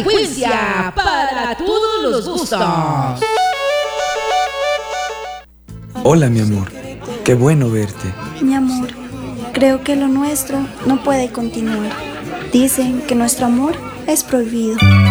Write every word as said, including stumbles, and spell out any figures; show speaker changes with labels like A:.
A: frecuencia para todos los gustos.
B: Hola, mi amor. Qué bueno verte.
C: Mi amor, creo que lo nuestro no puede continuar. Dicen que nuestro amor es prohibido.